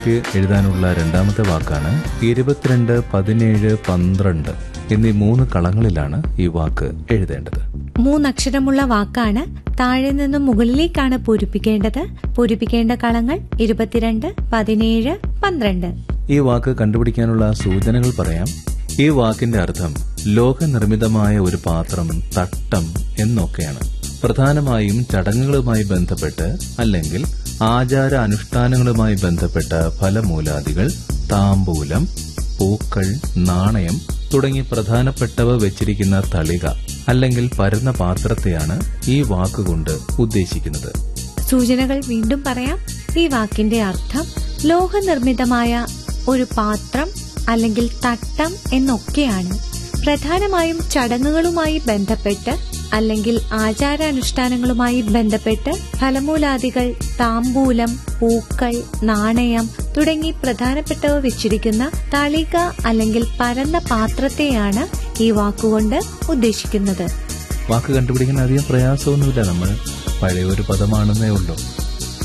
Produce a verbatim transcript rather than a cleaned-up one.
എഴുതാനുള്ള രണ്ടാമത്തെ വാക്കാണ്. ഇരുപത്തിരണ്ട്, പതിനേഴ്, പന്ത്രണ്ട് എന്നീ മൂന്ന് കളങ്ങളിലാണ് ഈ വാക്ക് എഴുതേണ്ടത്. മൂന്നക്ഷരമുള്ള വാക്കാണ്. താഴെ നിന്നും മുകളിലേക്കാണ് പൂരിപ്പിക്കേണ്ടത്. പൂരിപ്പിക്കേണ്ട കളങ്ങൾ ഇരുപത്തിരണ്ട്, പതിനേഴ്, പന്ത്രണ്ട്. ഈ വാക്ക് കണ്ടുപിടിക്കാനുള്ള സൂചനകൾ പറയാം. ഈ വാക്കിന്റെ അർത്ഥം ലോഹനിർമ്മിതമായ ഒരു പാത്രം, തട്ടം എന്നൊക്കെയാണ്. പ്രധാനമായും ചടങ്ങുകളുമായി ബന്ധപ്പെട്ട് അല്ലെങ്കിൽ ആചാര അനുഷ്ഠാനങ്ങളുമായി ബന്ധപ്പെട്ട ഫലമൂലാദികൾ, താമ്പൂലം, പൂക്കൾ, നാണയം തുടങ്ങി പ്രധാനപ്പെട്ടവ വെച്ചിരിക്കുന്ന തളിക അല്ലെങ്കിൽ പരന്ന പാത്രത്തെയാണ് ഈ വാക്കുകൊണ്ട് ഉദ്ദേശിക്കുന്നത്. സൂചനകൾ വീണ്ടും പറയാം. ഈ വാക്കിന്റെ അർത്ഥം ലോഹനിർമ്മിതമായ ഒരു പാത്രം അല്ലെങ്കിൽ തട്ടം എന്നൊക്കെയാണ്. പ്രധാനമായും ചടങ്ങുകളുമായി ബന്ധപ്പെട്ട് അല്ലെങ്കിൽ ആചാരാനുഷ്ഠാനങ്ങളുമായി ബന്ധപ്പെട്ട് ഫലമൂലാദികൾ, താമ്പൂലം, പൂക്കൾ, നാണയം തുടങ്ങി പ്രധാനപ്പെട്ടവ വെച്ചിരിക്കുന്ന തളിക അല്ലെങ്കിൽ പരന്ന പാത്രത്തെയാണ് ഈ വാക്കുകൊണ്ട് ഉദ്ദേശിക്കുന്നത്. വാക്ക് കണ്ടുപിടിക്കാൻ അധികം പ്രയാസമൊന്നുമില്ല. നമ്മൾ പഴയ ഒരു പദമാണെന്നേ ഉള്ളൂ.